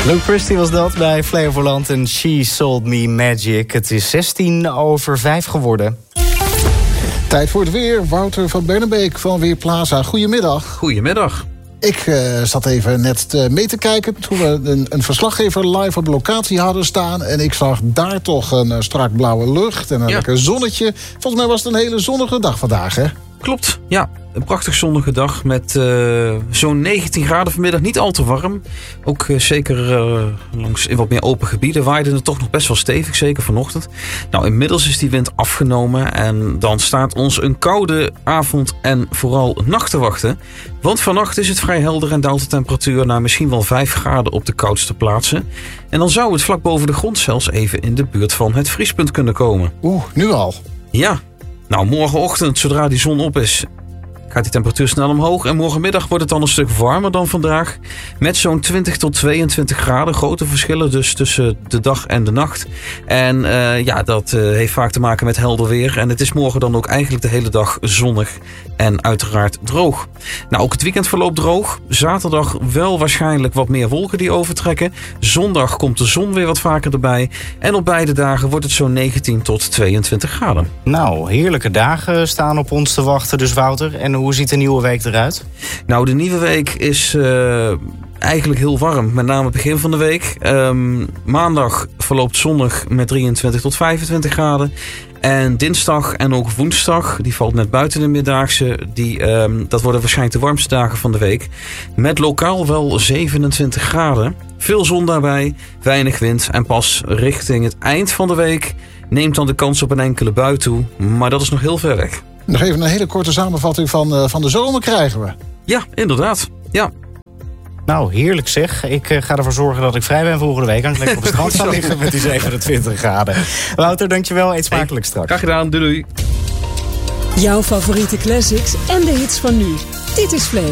Luke Christie was dat bij Flevoland en She Sold Me Magic. Het is 5:16 geworden. Tijd voor het weer. Wouter van Bernenbeek van Weerplaza. Goedemiddag. Goedemiddag. Ik zat even net mee te kijken toen we een verslaggever live op locatie hadden staan. En ik zag daar toch een strak blauwe lucht en een lekker zonnetje. Volgens mij was het een hele zonnige dag vandaag, hè? Klopt, ja. Een prachtig zonnige dag met zo'n 19 graden vanmiddag. Niet al te warm. Ook zeker langs in wat meer open gebieden waaide het toch nog best wel stevig. Zeker vanochtend. Nou, inmiddels is die wind afgenomen. En dan staat ons een koude avond en vooral nacht te wachten. Want vannacht is het vrij helder en daalt de temperatuur naar misschien wel 5 graden op de koudste plaatsen. En dan zou het vlak boven de grond zelfs even in de buurt van het vriespunt kunnen komen. Nu al? Ja. Nou, morgenochtend, zodra die zon op is, gaat die temperatuur snel omhoog. En morgenmiddag wordt het dan een stuk warmer dan vandaag. Met zo'n 20 tot 22 graden. Grote verschillen dus tussen de dag en de nacht. En dat heeft vaak te maken met helder weer. En het is morgen dan ook eigenlijk de hele dag zonnig. En uiteraard droog. Nou, ook het weekend verloopt droog. Zaterdag wel waarschijnlijk wat meer wolken die overtrekken. Zondag komt de zon weer wat vaker erbij. En op beide dagen wordt het zo'n 19 tot 22 graden. Nou, heerlijke dagen staan op ons te wachten dus, Wouter. En hoe ziet de nieuwe week eruit? Nou, de nieuwe week is eigenlijk heel warm. Met name het begin van de week. Maandag verloopt zonnig met 23 tot 25 graden. En dinsdag en ook woensdag, die valt net buiten de middaagse, dat worden waarschijnlijk de warmste dagen van de week. Met lokaal wel 27 graden. Veel zon daarbij, weinig wind. En pas richting het eind van de week neemt dan de kans op een enkele bui toe. Maar dat is nog heel ver weg. Nog even een hele korte samenvatting van de zomer krijgen we. Ja, inderdaad. Ja. Nou, heerlijk zeg. Ik ga ervoor zorgen dat ik vrij ben volgende week. Kan ik lekker op het strand gaan liggen met die 27 graden. Wouter, dankjewel. Eet smakelijk straks. Graag gedaan. Doei. Jouw favoriete classics en de hits van nu. Dit is Flevoland.